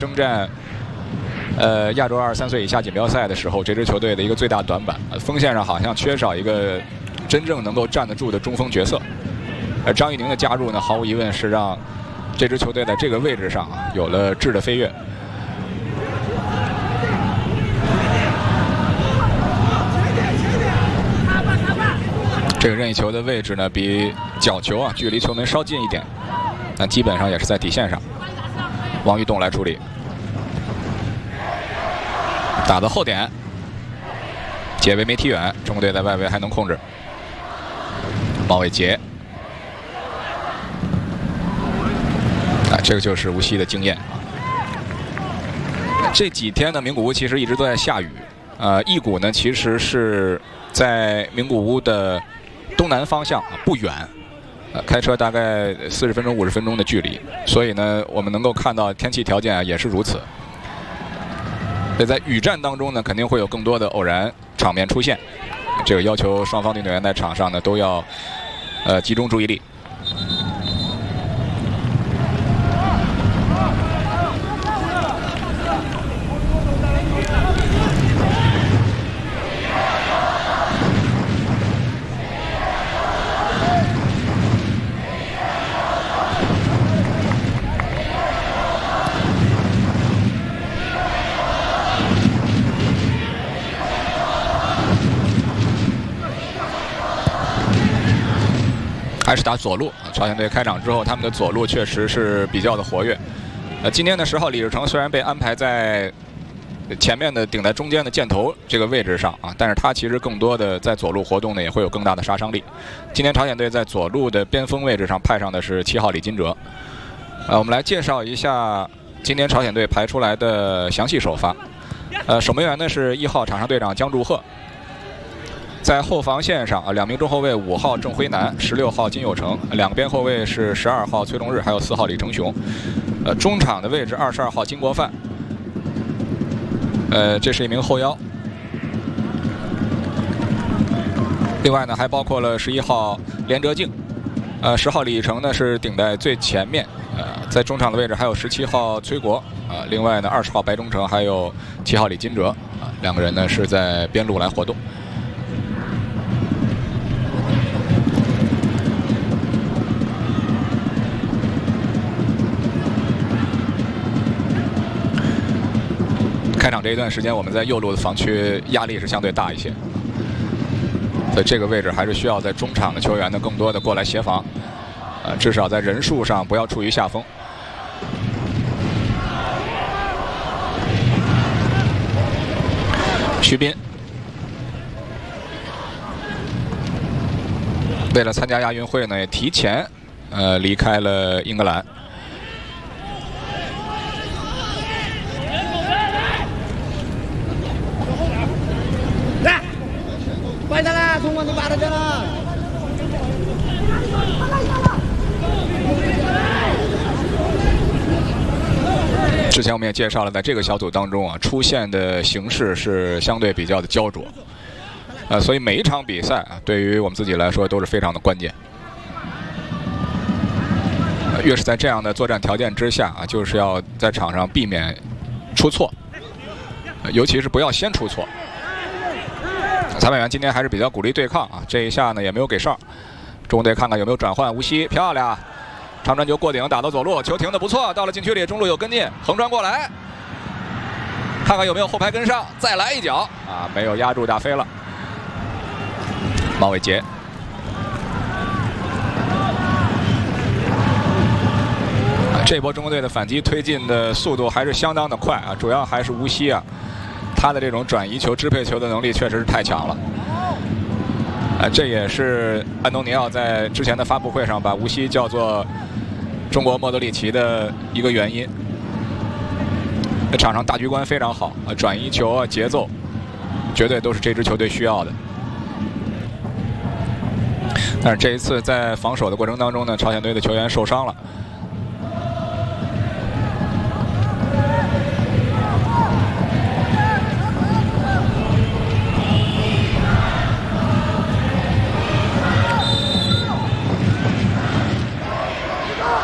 征战亚洲23岁以下锦标赛的时候，这支球队的一个最大短板，锋线上好像缺少一个真正能够站得住的中锋角色。而张玉宁的加入呢，毫无疑问是让这支球队在这个位置上有了质的飞跃。这个任意球的位置呢，比角球距离球门稍近一点，但基本上也是在底线上。王玉栋来处理。 打到后点，解围没踢远，中国队在外围还能控制。毛伟杰，这个就是无锡的经验。这几天呢，名古屋其实一直都在下雨。义谷呢，其实是在名古屋的东南方向不远，开车大概40分钟、50分钟的距离。所以呢，我们能够看到天气条件也是如此。 所以在雨战当中呢，肯定会有更多的偶然场面出现，这个要求双方运动员在场上呢都要集中注意力。还是打左路，朝鲜队开场之后，他们的左路确实是比较的活跃。今天的10号李志成虽然被安排在前面的顶在中间的箭头这个位置上但是他其实更多的在左路活动呢，也会有更大的杀伤力。今天朝鲜队在左路的边锋位置上派上的是7号李金哲。我们来介绍一下今天朝鲜队排出来的详细首发。守门员呢是1号场上队长姜柱赫。 在后防线上2名中后卫，5号郑辉南，16号金有成，2个边后卫是12号崔龙日，还有4号李成雄。中场的位置22号金国范。这是一名后腰。另外呢，还包括了11号连哲敬，10号李毅成呢是顶在最前面。在中场的位置还有17号崔国另外呢20号白忠诚，还有7号李金哲2个人呢是在边路来活动。 开场这一段时间，我们在右路的防区压力是相对大一些，所以这个位置还是需要在中场的球员呢更多的过来协防，至少在人数上不要处于下风。徐斌为了参加亚运会呢，也提前离开了英格兰。 之前我们也介绍了，在这个小组当中出现的形势是相对比较的焦灼，所以每一场比赛对于我们自己来说都是非常的关键。越是在这样的作战条件之下就是要在场上避免出错，尤其是不要先出错。 裁判员今天还是比较鼓励对抗这一下呢也没有给哨。中国队看看有没有转换，无锡漂亮，长传球过顶打到左路，球停得不错，到了禁区里，中路有跟进，横传过来，看看有没有后排跟上，再来一脚没有压住打飞了。毛伟杰，这波中国队的反击推进的速度还是相当的快主要还是无锡他的这种转移球、支配球的能力确实是太强了。这也是安东尼奥在之前的发布会上把无锡叫做中国莫德里奇的一个原因。场上大局观非常好转移球节奏绝对都是这支球队需要的。但是这一次在防守的过程当中呢，朝鲜队的球员受伤了。